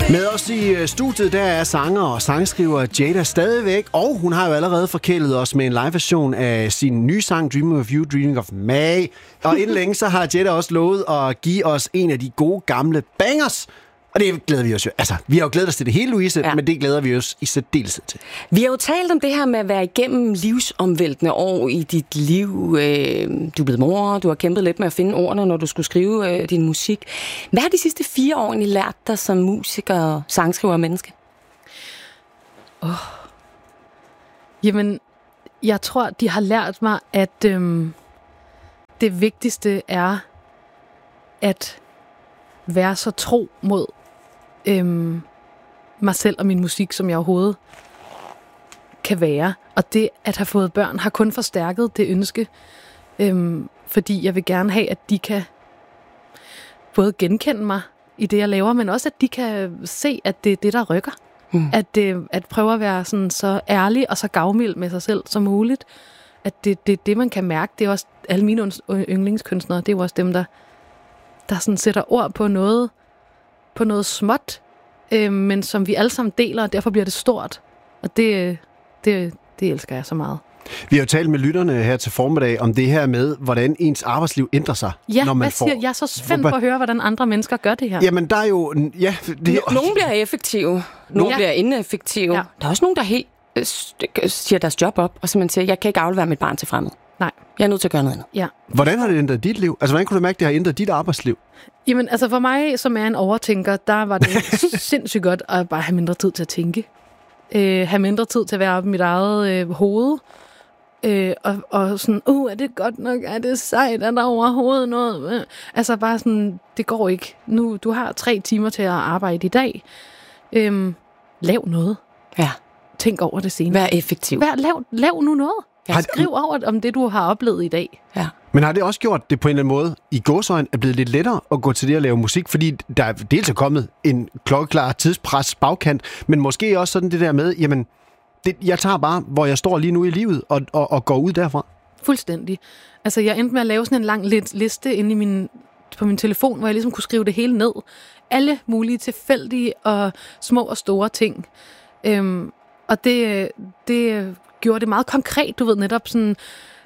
Med os i studiet, der er sanger og sangskriver Jada stadigvæk, og hun har jo allerede forkælet os med en live-version af sin nye sang Dreaming of You, Dreaming of May. Og inden længe, så har Jada også lovet at give os en af de gode gamle bangers. Og det glæder vi os jo. Altså, vi har jo glædet os til det hele, Louise, men det glæder vi os i særdeleshed til. Vi har jo talt om det her med at være igennem livsomvæltende år i dit liv. Du er blevet mor, du har kæmpet lidt med at finde ordene, når du skulle skrive din musik. Hvad har de sidste 4 år egentlig lært dig som musiker, sangskriver og menneske? Jamen, jeg tror, de har lært mig, at det vigtigste er at være så tro mod mig selv og min musik, som jeg overhovedet kan være. Og det at have fået børn har kun forstærket det ønske, fordi jeg vil gerne have, at de kan både genkende mig i det, jeg laver, men også at de kan se, at det er det, der rykker. At prøve at være sådan så ærlig og så gavmild med sig selv som muligt. At det er det, man kan mærke. Det er også alle mine yndlingskunstnere, det er jo også dem, der sådan sætter ord på noget småt, men som vi alle sammen deler, og derfor bliver det stort. Og det elsker jeg så meget. Vi har jo talt med lytterne her til formiddag om det her med, hvordan ens arbejdsliv ændrer sig. Ja, når man får... Jeg er så spændt på at høre, hvordan andre mennesker gør det her. Jamen, der er jo... Ja, Nogle bliver effektive, nogle bliver ineffektive. Ja. Der er også nogen, der helt siger deres job op, og så man siger, jeg kan ikke aflevere mit barn til fremmed. Nej. Jeg er nødt til at gøre noget andet. Ja. Hvordan har det ændret dit liv? Altså, hvordan kunne du mærke, det har ændret dit arbejdsliv? Jamen, altså for mig, som er en overtænker, der var det sindssygt godt at bare have mindre tid til at tænke. Have mindre tid til at være oppe i mit eget hoved. Og sådan, er det godt nok? Er det sejt? Er der overhovedet noget? Altså bare sådan, det går ikke. Nu, du har 3 timer til at arbejde i dag. Lav noget. Ja. Tænk over det senere. Vær effektiv. Lav nu noget. Ja. Skriv over om det, du har oplevet i dag. Ja. Men har det også gjort det på en eller anden måde, i gåseøjne, er blevet lidt lettere at gå til det at lave musik, fordi der er dels er kommet en klokkeklar tidspres bagkant, men måske også sådan det der med, jamen, jeg tager bare, hvor jeg står lige nu i livet, og går ud derfra? Fuldstændig. Altså, jeg endte med at lave sådan en lang liste inde på min telefon, hvor jeg ligesom kunne skrive det hele ned. Alle mulige tilfældige og små og store ting. Og det gjorde det meget konkret, du ved, netop sådan...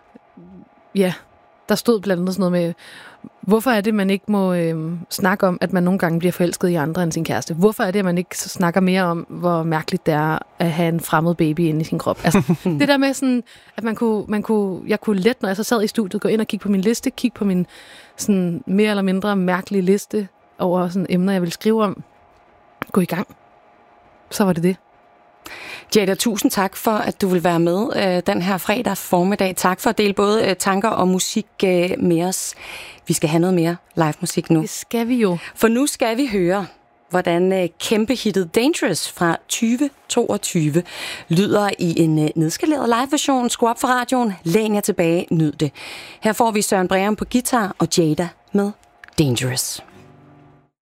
Ja, der stod blandt andet sådan noget med, hvorfor er det, man ikke må snakke om, at man nogle gange bliver forelsket i andre end sin kæreste? Hvorfor er det, at man ikke snakker mere om, hvor mærkeligt det er at have en fremmed baby inde i sin krop? Altså, det der med sådan, at jeg kunne let, når jeg så sad i studiet, gå ind og kigge på min liste, kigge på min sådan mere eller mindre mærkelige liste over sådan emner, jeg ville skrive om. Gå i gang. Så var det det. Jada, tusind tak for, at du vil være med den her fredag formiddag. Tak for at dele både tanker og musik med os. Vi skal have noget mere live musik nu. Det skal vi jo. For nu skal vi høre, hvordan kæmpehittet Dangerous fra 2022 lyder i en nedskaleret live-version. Skru op for radioen, læn jer tilbage, nyd det. Her får vi Søren Breum på guitar og Jada med Dangerous.